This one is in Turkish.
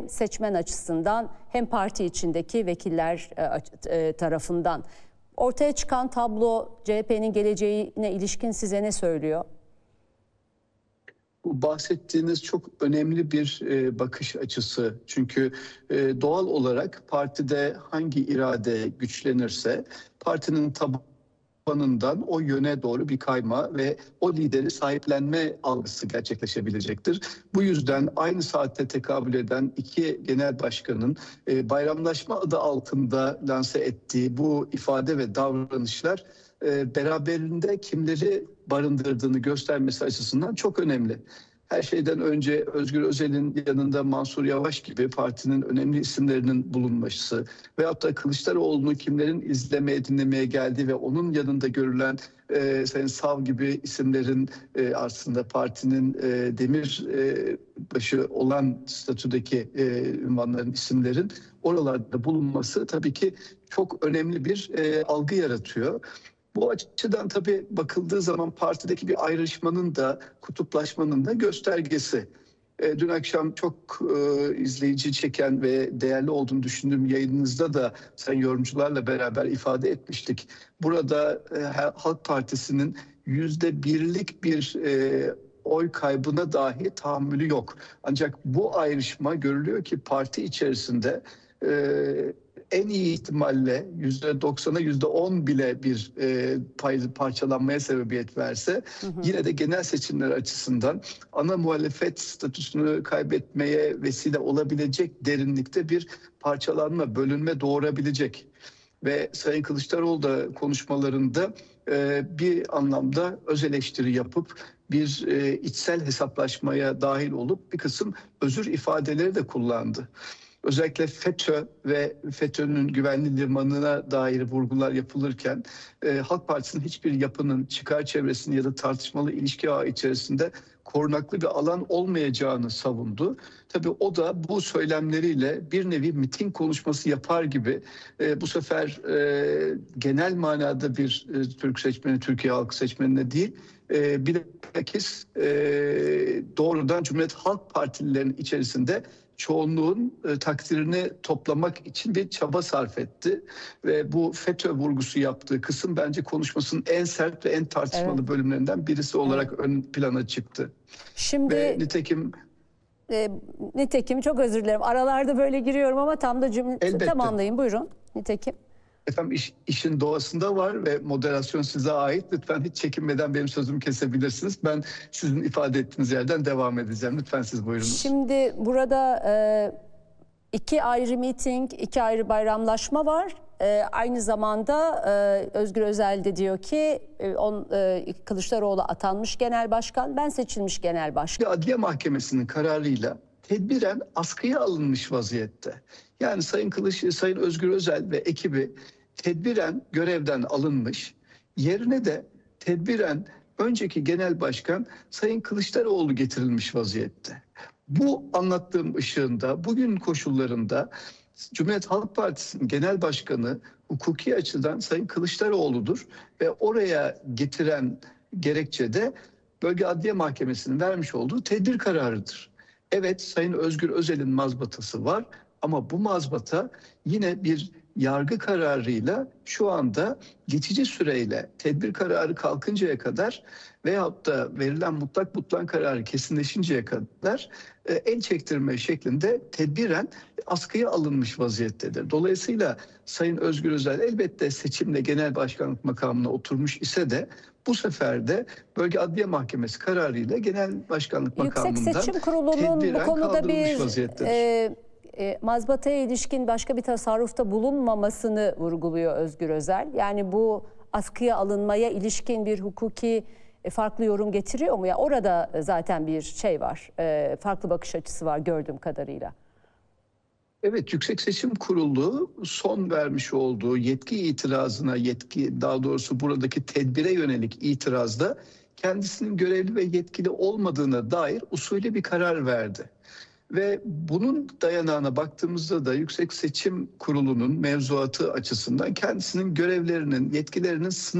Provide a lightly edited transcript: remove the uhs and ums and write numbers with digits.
hem seçmen açısından hem parti içindeki vekiller tarafından. Ortaya çıkan tablo CHP'nin geleceğine ilişkin size ne söylüyor? Bu bahsettiğiniz çok önemli bir bakış açısı. Çünkü doğal olarak partide hangi irade güçlenirse partinin tabanından o yöne doğru bir kayma ve o lideri sahiplenme algısı gerçekleşebilecektir. Bu yüzden aynı saatte tekabül eden iki genel başkanın bayramlaşma adı altında lanse ettiği bu ifade ve davranışlar beraberinde kimleri barındırdığını göstermesi açısından çok önemli. Her şeyden önce Özgür Özel'in yanında Mansur Yavaş gibi partinin önemli isimlerinin bulunması veyahut da Kılıçdaroğlu'nu kimlerin izlemeye, dinlemeye geldiği ve onun yanında görülen Sayın Sav gibi isimlerin aslında partinin demirbaşı olan statüdeki ünvanların, isimlerin oralarda bulunması tabii ki çok önemli bir algı yaratıyor. Bu açıdan tabii bakıldığı zaman partideki bir ayrışmanın da kutuplaşmanın da göstergesi. Dün akşam çok izleyici çeken ve değerli olduğunu düşündüğüm yayınınızda da sayın yorumcularla beraber ifade etmiştik. Burada Halk Partisi'nin %1'lik bir oy kaybına dahi tahammülü yok. Ancak bu ayrışma görülüyor ki parti içerisinde en iyi ihtimalle %90'a %10 bile bir parçalanmaya sebebiyet verse yine de genel seçimler açısından ana muhalefet statüsünü kaybetmeye vesile olabilecek derinlikte bir parçalanma, bölünme doğurabilecek. Ve Sayın Kılıçdaroğlu da konuşmalarında bir anlamda öz eleştiri yapıp bir içsel hesaplaşmaya dahil olup bir kısım özür ifadeleri de kullandı. Özellikle FETÖ ve FETÖ'nün güvenli limanına dair vurgular yapılırken Halk Partisi'nin hiçbir yapının çıkar çevresinde ya da tartışmalı ilişki ağı içerisinde korunaklı bir alan olmayacağını savundu. Tabii o da bu söylemleriyle bir nevi miting konuşması yapar gibi bu sefer genel manada bir Türk seçmeni, Türkiye halkı seçmenine değil, bilakis doğrudan Cumhuriyet Halk Partililerinin içerisinde çoğunluğun takdirini toplamak için bir çaba sarf etti. Ve bu FETÖ vurgusu yaptığı kısım bence konuşmasının en sert ve en tartışmalı bölümlerinden birisi olarak ön plana çıktı. Şimdi ve nitekim çok özür dilerim. Aralarda böyle giriyorum ama tam da cümle tamamlayın. Buyurun. Nitekim. Efendim işin doğasında var ve moderasyon size ait. Lütfen hiç çekinmeden benim sözümü kesebilirsiniz. Ben sizin ifade ettiğiniz yerden devam edeceğim. Lütfen siz buyurunuz. Şimdi burada iki ayrı miting, iki ayrı bayramlaşma var. Aynı zamanda Özgür Özel de diyor ki Kılıçdaroğlu atanmış genel başkan, ben seçilmiş genel başkan. Adliye Mahkemesi'nin kararıyla tedbiren askıya alınmış vaziyette. Yani Sayın Özgür Özel ve ekibi tedbiren görevden alınmış. Yerine de tedbiren önceki genel başkan Sayın Kılıçdaroğlu getirilmiş vaziyette. Bu anlattığım ışığında bugün koşullarında Cumhuriyet Halk Partisi'nin genel başkanı hukuki açıdan Sayın Kılıçdaroğlu'dur ve oraya getiren gerekçe de Bölge Adliye Mahkemesi'nin vermiş olduğu tedbir kararıdır. Evet, Sayın Özgür Özel'in mazbatası var ama bu mazbata yine bir yargı kararıyla şu anda geçici süreyle tedbir kararı kalkıncaya kadar veyahut da verilen mutlak butlan kararı kesinleşinceye kadar el çektirme şeklinde tedbiren askıya alınmış vaziyettedir. Dolayısıyla Sayın Özgür Özel elbette seçimle genel başkanlık makamına oturmuş ise de bu sefer de Bölge Adliye Mahkemesi kararıyla genel başkanlık makamından Yüksek Seçim Kurulu'nun bu konuda bir mazbataya ilişkin başka bir tasarrufta bulunmamasını vurguluyor Özgür Özel. Yani bu askıya alınmaya ilişkin bir hukuki farklı yorum getiriyor mu? Ya orada zaten bir şey var, farklı bakış açısı var gördüğüm kadarıyla. Evet, Yüksek Seçim Kurulu son vermiş olduğu yetki itirazına, daha doğrusu buradaki tedbire yönelik itirazda kendisinin görevli ve yetkili olmadığına dair usulü bir karar verdi. Ve bunun dayanağına baktığımızda da Yüksek Seçim Kurulu'nun mevzuatı açısından kendisinin görevlerinin, yetkilerinin